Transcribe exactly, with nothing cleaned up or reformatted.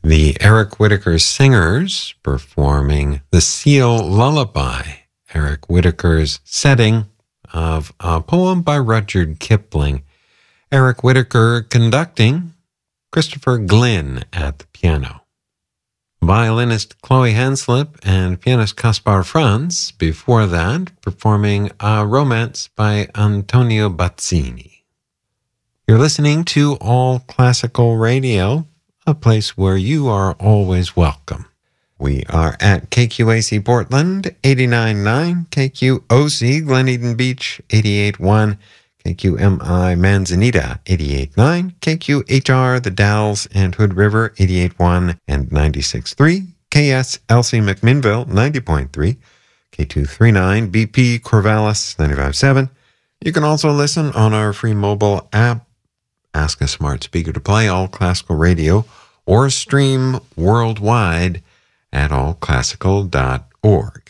The Eric Whitacre Singers performing The Seal Lullaby, Eric Whitacre's setting of a poem by Rudyard Kipling. Eric Whitacre conducting, Christopher Glynn at the piano. Violinist Chloe Hanslip and pianist Kaspar Franz, before that, performing A Romance by Antonio Bazzini. You're listening to All Classical Radio, a place where you are always welcome. We are at K Q A C Portland, eighty-nine point nine, K Q O C Glen Eden Beach, eighty-eight point one, K Q M I Manzanita, eighty-eight point nine, K Q H R The Dalles and Hood River, eighty-eight point one and ninety-six point three, K S L C McMinnville, ninety point three, K two thirty-nine, B P Corvallis, ninety-five point seven. You can also listen on our free mobile app, ask a smart speaker to play All Classical Radio, or stream worldwide at all classical dot org.